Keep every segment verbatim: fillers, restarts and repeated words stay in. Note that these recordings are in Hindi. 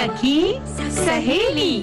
सखी सहेली।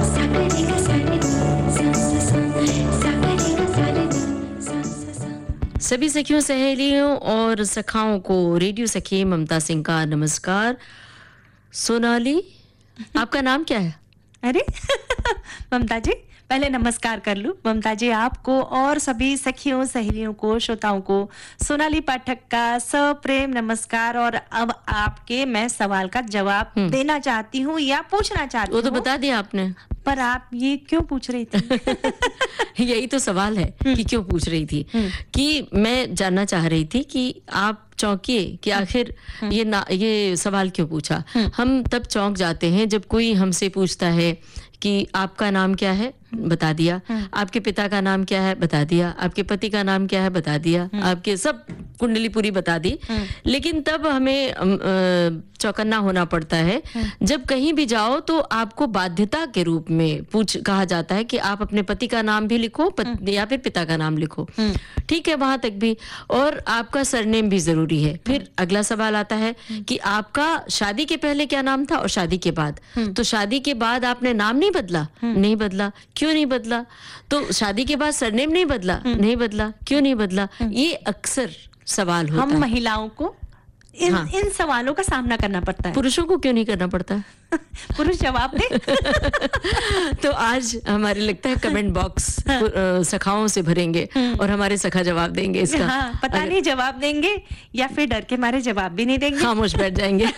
सभी सखियों सहेलियों और सखाओं को रेडियो सखी ममता सिंह का नमस्कार। सोनाली, आपका नाम क्या है? अरे ममता जी, पहले नमस्कार कर लूं। ममता जी, आपको और सभी सखियों सहेलियों को, श्रोताओं को सोनाली पाठक का सप्रेम नमस्कार। और अब आपके मैं सवाल का जवाब देना चाहती हूँ या पूछना चाहती हूँ। वो तो बता दिया आपने, पर आप ये क्यों पूछ रही थी? यही तो सवाल है कि क्यों पूछ रही थी। कि मैं जानना चाह रही थी कि आप चौंकिए कि आखिर ये ना ये सवाल क्यों पूछा। हम तब चौंक जाते हैं जब कोई हमसे पूछता है कि आपका नाम क्या है, बता दिया। आपके पिता का नाम क्या है, बता दिया। आपके पति का नाम क्या है, बता दिया। आपके सब कुंडली पूरी बता दी। लेकिन तब हमें चौकन्ना होना पड़ता है जब कहीं भी जाओ तो आपको बाध्यता के रूप में पूछ कहा जाता है कि आप अपने पति का नाम भी लिखो या फिर पिता का नाम लिखो। ठीक है, वहां तक भी। और आपका सरनेम भी जरूरी है। फिर अगला सवाल आता है कि आपका शादी के पहले क्या नाम था और शादी के बाद। तो शादी के बाद आपने नाम नहीं बदला? नहीं बदला। क्यों नहीं बदला? तो शादी के बाद सरनेम नहीं बदला? नहीं बदला। क्यों नहीं बदला? ये अक्सर सवाल होता है। हम महिलाओं को इन हाँ। इन सवालों का सामना करना पड़ता है। पुरुषों को क्यों नहीं करना पड़ता? पुरुष जवाब दे। तो आज हमारे लगता है कमेंट बॉक्स सखाओं से भरेंगे और हमारे सखा जवाब देंगे इसका। हाँ, पता नहीं जवाब देंगे या फिर डर के मारे जवाब भी नहीं देंगे, खामोश बैठ जाएंगे।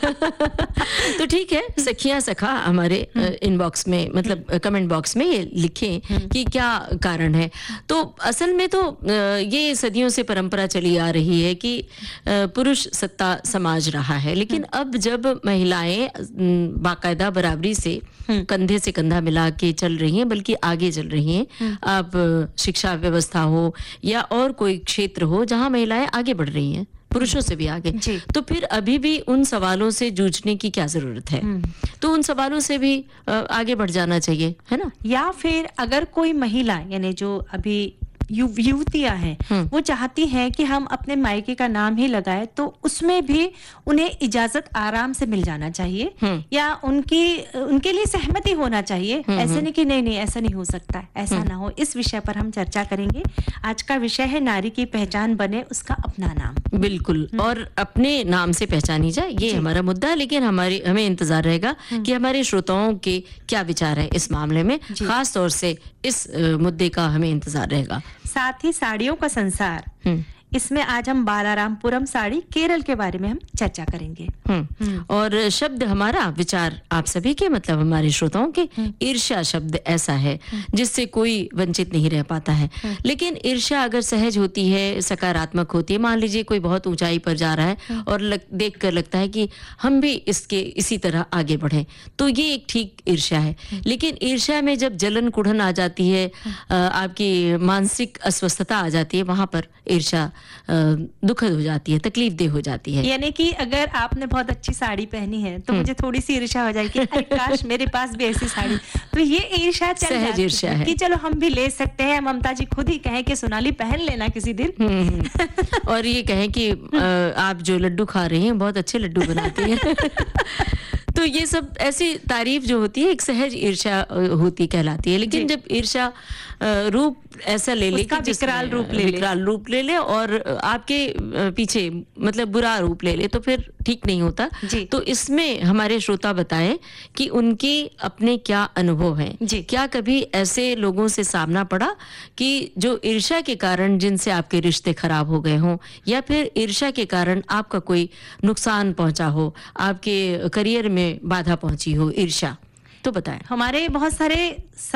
तो ठीक है, सखियां सखा हमारे इनबॉक्स में, मतलब कमेंट बॉक्स में ये लिखें कि क्या कारण है। तो असल में तो ये सदियों से परंपरा चली आ रही है कि पुरुष सत्ता समाज रहा है। लेकिन अब जब महिलाएं बाकायदा बराबरी से कंधे से कंधा मिला के चल रही हैं, बल्कि आगे चल रही हैं, अब शिक्षा व्यवस्था हो या और कोई क्षेत्र हो जहां महिलाएं आगे बढ़ रही हैं, पुरुषों से भी आगे, तो फिर अभी भी उन सवालों से जूझने की क्या जरूरत है? तो उन सवालों से भी आगे बढ़ जाना चाहिए, है ना? या फिर अगर कोई महिला, यानी जो अभी यु, युवतियां हैं, वो चाहती हैं कि हम अपने मायके का नाम ही लगाए, तो उसमें भी उन्हें इजाजत आराम से मिल जाना चाहिए या उनकी उनके लिए सहमति होना चाहिए। ऐसे नहीं कि नहीं नहीं ऐसा नहीं हो सकता, ऐसा ना हो। इस विषय पर हम चर्चा करेंगे। आज का विषय है नारी की पहचान बने उसका अपना नाम। बिल्कुल, और अपने नाम से पहचानी जाए, ये हमारा मुद्दा है। लेकिन हमारे हमें इंतजार रहेगा कि हमारे श्रोताओं के क्या विचार है इस मामले में। खास तौर से इस मुद्दे का हमें इंतजार रहेगा। साथ ही साड़ियों का संसार, इसमें आज हम बालारामपुरम साड़ी केरल के बारे में हम चर्चा करेंगे। और शब्द हमारा विचार आप सभी के, मतलब हमारे श्रोताओं के। ईर्ष्या शब्द ऐसा है जिससे कोई वंचित नहीं रह पाता है। लेकिन ईर्ष्या अगर सहज होती है, सकारात्मक होती है, मान लीजिए कोई बहुत ऊंचाई पर जा रहा है और लग, देख कर लगता है कि हम भी इसके इसी तरह आगे बढ़े, तो ये एक ठीक ईर्ष्या है। लेकिन ईर्ष्या में जब जलन कुढ़न आ जाती है, आपकी मानसिक अस्वस्थता आ जाती है, वहां पर ईर्ष्या दुखद हो जाती है, तकलीफ देह हो जाती है। यानी कि अगर आपने बहुत अच्छी साड़ी पहनी है तो मुझे थोड़ी सी ईर्ष्या हो जाएगी, अरे काश मेरे पास भी ऐसी साड़ी। तो ये ईर्ष्या चल सहज ईर्ष्या है कि चलो हम भी ले सकते हैं। ममता जी खुद ही कहें कि सोनाली पहन लेना किसी दिन। और ये कहें कि आप जो लड्डू खा रहे हैं बहुत अच्छे लड्डू बनाती हैं। तो ये सब ऐसी तारीफ जो होती है एक सहज ईर्ष्या होती कहलाती है। लेकिन जब ईर्ष्या रूप ऐसा ले ले कि विकराल रूप ले ले विकराल रूप ले ले और आपके पीछे मतलब बुरा रूप ले ले, तो फिर ठीक नहीं होता। तो इसमें हमारे श्रोता बताएं कि उनके अपने क्या अनुभव हैं। क्या कभी ऐसे लोगों से सामना पड़ा कि जो ईर्ष्या के कारण जिनसे आपके रिश्ते खराब हो गए हों, या फिर ईर्ष्या के कारण आपका कोई नुकसान पहुंचा हो, आपके करियर में बाधा पहुंची हो ईर्ष्या? तो बताएं। हमारे बहुत सारे